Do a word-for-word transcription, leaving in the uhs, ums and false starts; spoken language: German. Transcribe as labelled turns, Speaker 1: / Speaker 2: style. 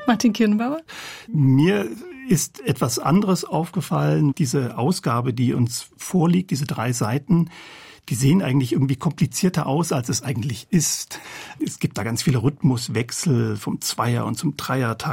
Speaker 1: Martin Kirnbauer?
Speaker 2: Mir ist etwas anderes aufgefallen. Diese Ausgabe, die uns vorliegt, diese drei Seiten, die sehen eigentlich irgendwie komplizierter aus, als es eigentlich ist. Es gibt da ganz viele Rhythmuswechsel vom Zweier- und zum Dreiertakt.